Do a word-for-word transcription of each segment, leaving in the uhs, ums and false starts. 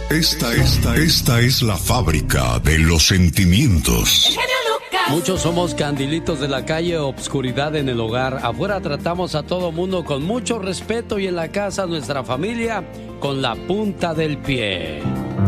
Esta, esta, esta es la fábrica de los sentimientos. Muchos somos candilitos de la calle, obscuridad en el hogar. Afuera tratamos a todo mundo con mucho respeto y en la casa nuestra familia con la punta del pie.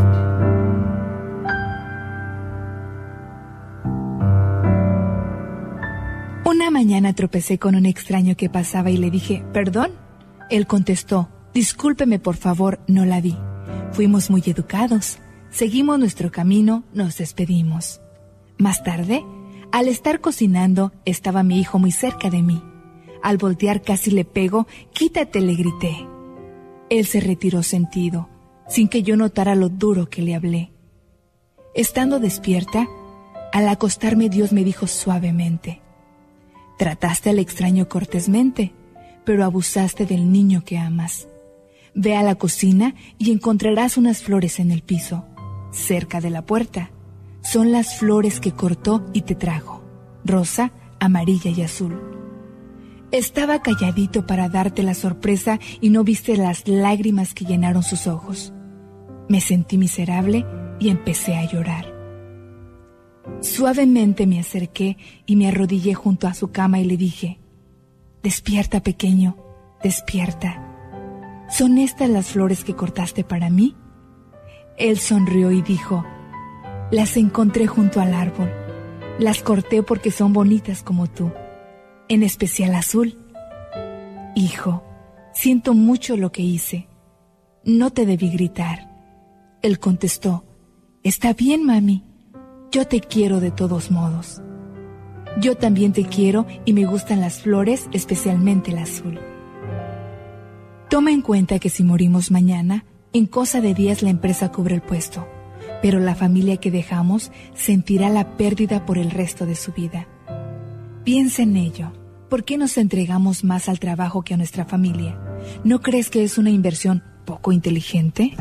Una mañana tropecé con un extraño que pasaba y le dije, ¿perdón? Él contestó, discúlpeme por favor, no la vi. Fuimos muy educados, seguimos nuestro camino, nos despedimos. Más tarde, al estar cocinando, estaba mi hijo muy cerca de mí. Al voltear casi le pego, quítate, le grité. Él se retiró sentido, sin que yo notara lo duro que le hablé. Estando despierta, al acostarme Dios me dijo suavemente, trataste al extraño cortésmente, pero abusaste del niño que amas. Ve a la cocina y encontrarás unas flores en el piso, cerca de la puerta. Son las flores que cortó y te trajo, rosa, amarilla y azul. Estaba calladito para darte la sorpresa y no viste las lágrimas que llenaron sus ojos. Me sentí miserable y empecé a llorar. Suavemente me acerqué y me arrodillé junto a su cama y le dije, despierta, pequeño, despierta. ¿Son estas las flores que cortaste para mí? Él sonrió y dijo, las encontré junto al árbol. Las corté porque son bonitas como tú, en especial azul. Hijo, siento mucho lo que hice. No te debí gritar. Él contestó, está bien, mami. Yo te quiero de todos modos. Yo también te quiero y me gustan las flores, especialmente el azul. Toma en cuenta que si morimos mañana, en cosa de días la empresa cubre el puesto, pero la familia que dejamos sentirá la pérdida por el resto de su vida. Piensa en ello. ¿Por qué nos entregamos más al trabajo que a nuestra familia? ¿No crees que es una inversión poco inteligente?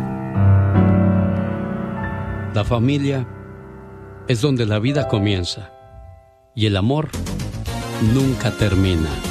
La familia es donde la vida comienza y el amor nunca termina.